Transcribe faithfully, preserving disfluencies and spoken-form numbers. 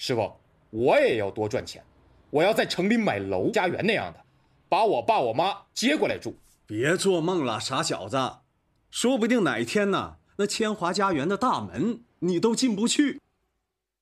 师傅，我也要多赚钱，我要在城里买楼家园那样的，把我爸我妈接过来住。 别做梦了，傻小子，说不定哪天呢，那千华家园的大门你都进不去。